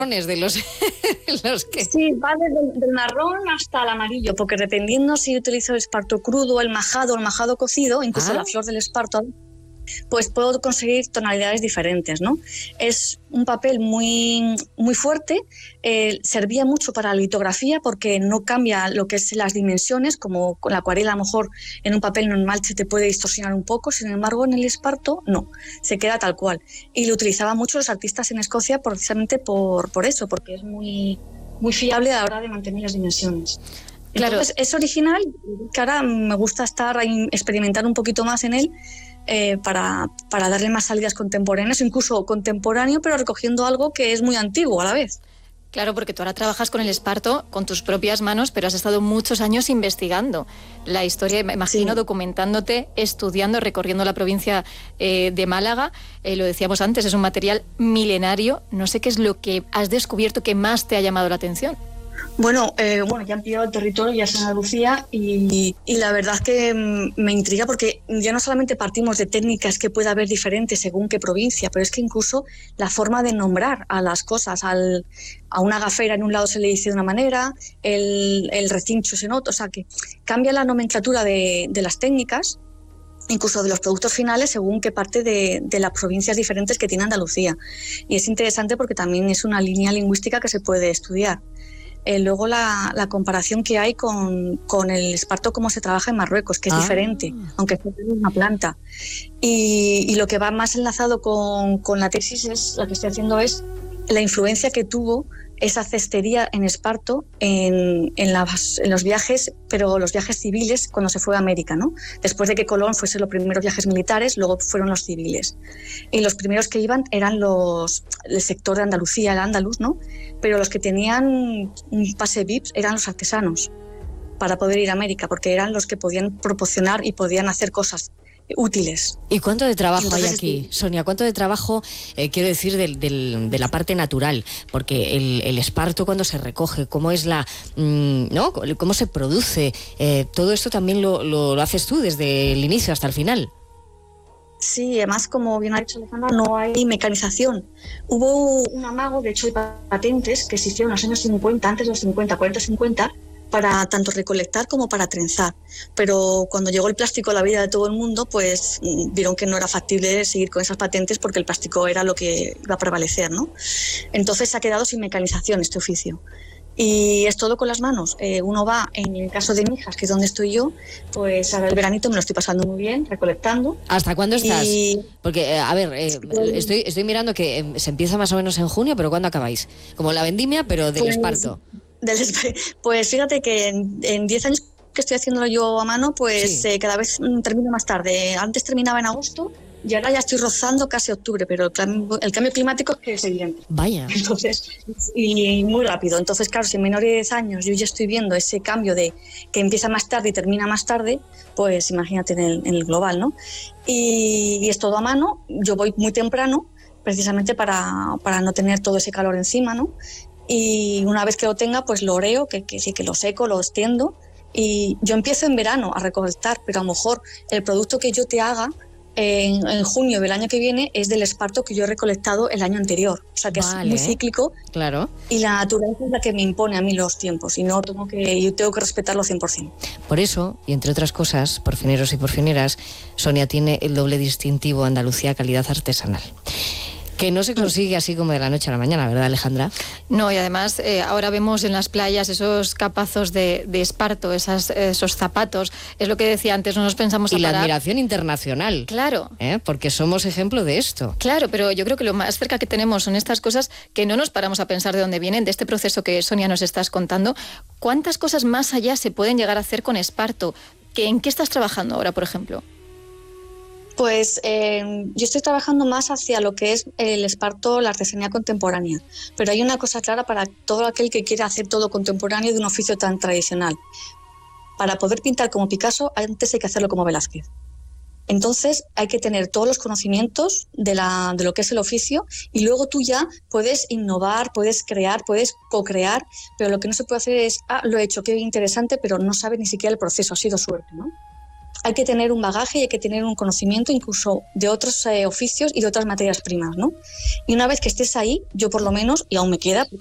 de los, los que... Sí, va desde el marrón hasta el amarillo, porque dependiendo si utilizo el esparto crudo, el majado cocido, incluso la flor del esparto, pues puedo conseguir tonalidades diferentes, ¿no? Es un papel muy, muy fuerte, servía mucho para la litografía porque no cambia lo que es las dimensiones, como con la acuarela a lo mejor en un papel normal se te puede distorsionar un poco, sin embargo en el esparto no, se queda tal cual. Y lo utilizaban mucho los artistas en Escocia precisamente por eso, porque es muy, muy fiable a la hora de mantener las dimensiones. Claro. Entonces es original, que ahora me gusta experimentar un poquito más en él, para darle más salidas contemporáneas, incluso contemporáneo, pero recogiendo algo que es muy antiguo a la vez. Claro, porque tú ahora trabajas con el esparto con tus propias manos, pero has estado muchos años investigando la historia, me imagino, documentándote, estudiando, recorriendo la provincia de Málaga. Lo decíamos antes, es un material milenario. No sé qué es lo que has descubierto que más te ha llamado la atención. Bueno, ya han pillado el territorio, ya es Andalucía, y la verdad que me intriga porque ya no solamente partimos de técnicas que pueda haber diferentes según qué provincia, pero es que incluso la forma de nombrar a las cosas, a una gafera en un lado se le dice de una manera, el recincho es en otro, o sea que cambia la nomenclatura de las técnicas, incluso de los productos finales, según qué parte de las provincias diferentes que tiene Andalucía. Y es interesante porque también es una línea lingüística que se puede estudiar. Luego la comparación que hay con el esparto como se trabaja en Marruecos, que es diferente, aunque es la misma planta. Y lo que va más enlazado con la tesis, lo que estoy haciendo es la influencia que tuvo esa cestería en esparto en los viajes, pero los viajes civiles cuando se fue a América, ¿no? Después de que Colón fuese los primeros viajes militares, luego fueron los civiles. Y los primeros que iban eran el sector de Andalucía, el andaluz, ¿no? Pero los que tenían un pase VIP eran los artesanos para poder ir a América, porque eran los que podían proporcionar y podían hacer cosas útiles. ¿Y cuánto de trabajo hay aquí, Sonia? ¿Cuánto de trabajo, quiero decir, de la parte natural? Porque el esparto cuando se recoge, cómo es ¿no? Cómo se produce, todo esto también lo haces tú desde el inicio hasta el final. Sí, además, como bien ha dicho Alejandra, no hay mecanización. Hubo un amago, de hecho hay patentes que se hicieron en los años 50, antes de los 50, 40-50, para tanto recolectar como para trenzar. Pero cuando llegó el plástico a la vida de todo el mundo, pues vieron que no era factible seguir con esas patentes porque el plástico era lo que iba a prevalecer, ¿no? Entonces se ha quedado sin mecanización este oficio. Y es todo con las manos. Uno va, en el caso de Mijas, que es donde estoy yo, pues ahora el veranito me lo estoy pasando muy bien, recolectando. ¿Hasta cuándo estás? Porque, a ver, estoy mirando que se empieza más o menos en junio, pero ¿cuándo acabáis? Como la vendimia, pero del esparto. Pues fíjate que en 10 años que estoy haciéndolo yo a mano, pues cada vez termino más tarde. Antes terminaba en agosto y ahora ya estoy rozando casi octubre, pero el cambio climático es evidente. Vaya. Entonces, y muy rápido. Entonces, claro, si en menor de 10 años yo ya estoy viendo ese cambio de que empieza más tarde y termina más tarde, pues imagínate en el global, ¿no? Y es todo a mano. Yo voy muy temprano, precisamente para no tener todo ese calor encima, ¿no? Y una vez que lo tenga, pues lo oreo, que sí, que lo seco, lo extiendo. Y yo empiezo en verano a recolectar, pero a lo mejor el producto que yo te haga en junio del año que viene es del esparto que yo he recolectado el año anterior. O sea que es muy cíclico. Claro. Y la naturaleza es la que me impone a mí los tiempos y yo tengo que respetarlo 100%. Por eso, y entre otras cosas, porfineros y porfineras, Sonia tiene el doble distintivo Andalucía Calidad Artesanal. Que no se consigue así como de la noche a la mañana, ¿verdad, Alejandra? No, y además ahora vemos en las playas esos capazos de esparto, esos zapatos. Es lo que decía antes, no nos pensamos a parar. Y la admiración internacional. Claro. Porque somos ejemplo de esto. Claro, pero yo creo que lo más cerca que tenemos son estas cosas que no nos paramos a pensar de dónde vienen, de este proceso que, Sonia, nos estás contando. ¿Cuántas cosas más allá se pueden llegar a hacer con esparto? ¿En qué estás trabajando ahora, por ejemplo? Pues yo estoy trabajando más hacia lo que es el esparto, la artesanía contemporánea, pero hay una cosa clara para todo aquel que quiera hacer todo contemporáneo de un oficio tan tradicional. Para poder pintar como Picasso, antes hay que hacerlo como Velázquez. Entonces hay que tener todos los conocimientos de lo que es el oficio y luego tú ya puedes innovar, puedes crear, puedes co-crear, pero lo que no se puede hacer es, lo he hecho, qué interesante, pero no sabes ni siquiera el proceso, ha sido suerte, ¿no? hay que tener un bagaje y hay que tener un conocimiento incluso de otros oficios y de otras materias primas, ¿no? Y una vez que estés ahí, yo por lo menos, y aún me queda,